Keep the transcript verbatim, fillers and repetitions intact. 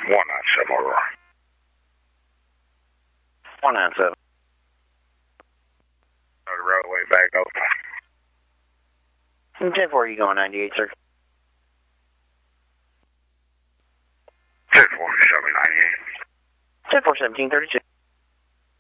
one nine seven, Aurora. one nine seven. The roadway back open. ten four, you going ninety-eight, sir? ten four, show me ninety-eight. ten four, seventeen thirty-two.